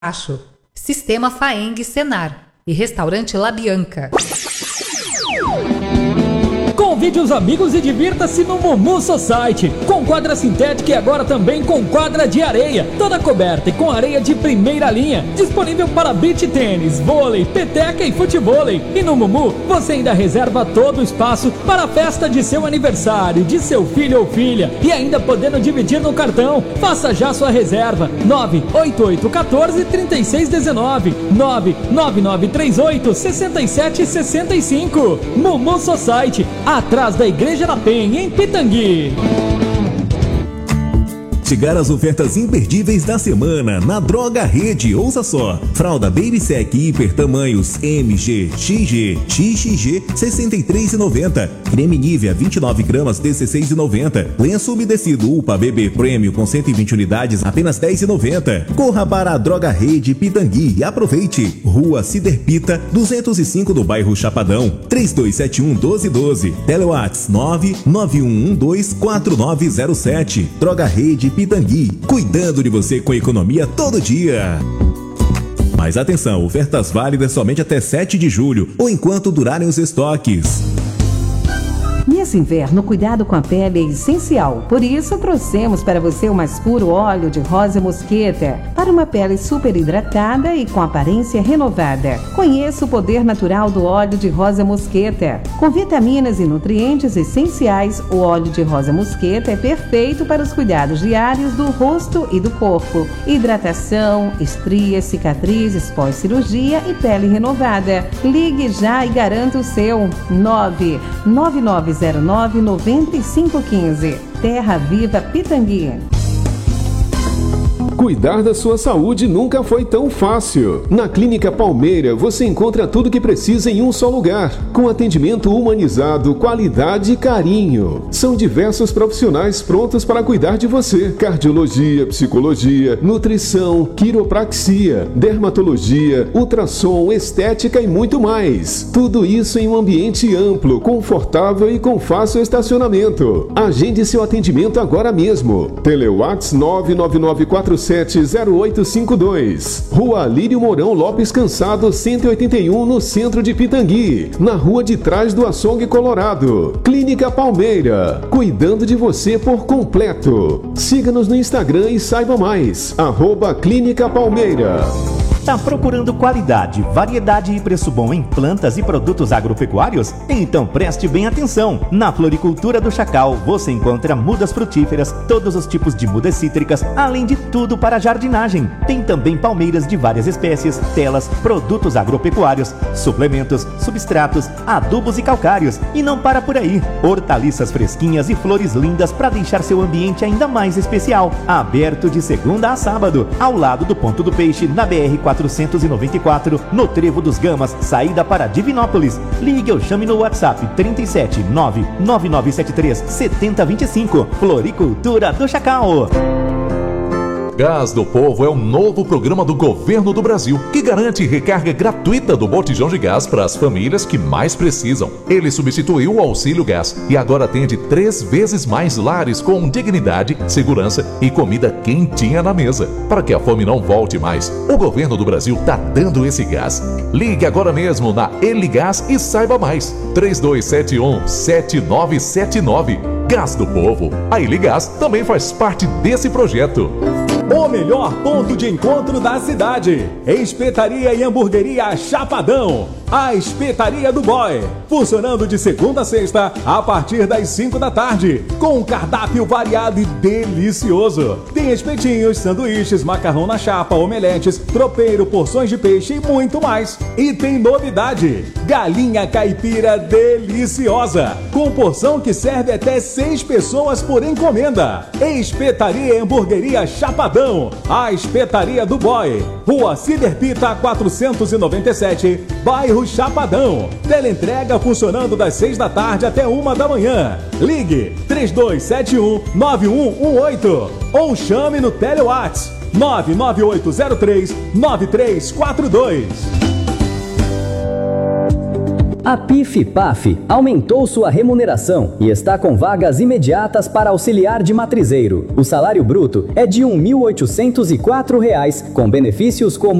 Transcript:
Acho. Sistema Faeng Senar e Restaurante La Bianca. Convide os amigos e divirta-se no Mumu Society, com quadra sintética e agora também com quadra de areia, toda coberta e com areia de primeira linha, disponível para beach tênis, vôlei, peteca e futevôlei. E no Mumu você ainda reserva todo o espaço para a festa de seu aniversário, de seu filho ou filha, e ainda podendo dividir no cartão. Faça já sua reserva, 988143619, 999386765. Mumu Society, atrás da Igreja da Penha, em Pitangui. Chegaram as ofertas imperdíveis da semana na Droga Rede. Ouça só: fralda Baby Sec Hiper tamanhos MG, XG, XXG 63,90, creme Nivea 29 gramas 16,90, lenço umedecido UPA Bebê Premium com 120 unidades apenas 10,90. Corra para a Droga Rede Pitangui e aproveite. Rua Ciderpita 205 do bairro Chapadão, 3271-1212, Telewats 991124907. Droga Rede Pitangui, cuidando de você com economia todo dia. Mas atenção, ofertas válidas somente até 7 de julho ou enquanto durarem os estoques. Nesse inverno, cuidado com a pele é essencial. Por isso, trouxemos para você o mais puro óleo de rosa mosqueta, para uma pele super hidratada e com aparência renovada. Conheça o poder natural do óleo de rosa mosqueta. Com vitaminas e nutrientes essenciais, o óleo de rosa mosqueta é perfeito para os cuidados diários do rosto e do corpo. Hidratação, estrias, cicatrizes pós-cirurgia e pele renovada. Ligue já e garanta o seu. 99909-9515. Terra Viva Pitangui. Cuidar da sua saúde nunca foi tão fácil. Na Clínica Palmeira você encontra tudo o que precisa em um só lugar, com atendimento humanizado, qualidade e carinho. São diversos profissionais prontos para cuidar de você: cardiologia, psicologia, nutrição, quiropraxia, dermatologia, ultrassom, estética e muito mais. Tudo isso em um ambiente amplo, confortável e com fácil estacionamento. Agende seu atendimento agora mesmo. Telewats 999470852. Rua Lírio Mourão Lopes Cansado 181, no centro de Pitangui, na rua de trás do Açougue Colorado. Clínica Palmeira, cuidando de você por completo. Siga-nos no Instagram e saiba mais. @Clínica Palmeira. Tá procurando qualidade, variedade e preço bom em plantas e produtos agropecuários? Então preste bem atenção! Na Floricultura do Chacal você encontra mudas frutíferas, todos os tipos de mudas cítricas, além de tudo para jardinagem. Tem também palmeiras de várias espécies, telas, produtos agropecuários, suplementos, substratos, adubos e calcários. E não para por aí! Hortaliças fresquinhas e flores lindas para deixar seu ambiente ainda mais especial. Aberto de segunda a sábado, ao lado do Ponto do Peixe, na BR 494, no Trevo dos Gamas, saída para Divinópolis. Ligue ou chame no WhatsApp 37 99973 7025. Floricultura do Chacal. Gás do Povo é um novo programa do Governo do Brasil que garante recarga gratuita do botijão de gás para as famílias que mais precisam. Ele substituiu o Auxílio Gás e agora atende 3 vezes mais lares com dignidade, segurança e comida quentinha na mesa. Para que a fome não volte mais, o Governo do Brasil tá dando esse gás. Ligue agora mesmo na Eligás e saiba mais. 3271-7979. Gás do Povo. A Eligás também faz parte desse projeto. O melhor ponto de encontro da cidade. Espetaria e Hamburgueria Chapadão. A Espetaria do Boy. Funcionando de segunda a sexta, a partir das 5 da tarde. Com um cardápio variado e delicioso. Tem espetinhos, sanduíches, macarrão na chapa, omeletes, tropeiro, porções de peixe e muito mais. E tem novidade: galinha caipira deliciosa. Com porção que serve até 6 pessoas por encomenda. Espetaria e Hamburgueria Chapadão. A Espetaria do Boy. Rua Ciderpita 497, bairro Chapadão. Teleentrega funcionando das 6 da tarde até 1 da manhã. Ligue 3271-9118 ou chame no Telewats 99803-9342. A PIF-PAF aumentou sua remuneração e está com vagas imediatas para auxiliar de matrizeiro. O salário bruto é de R$ 1.804, com benefícios como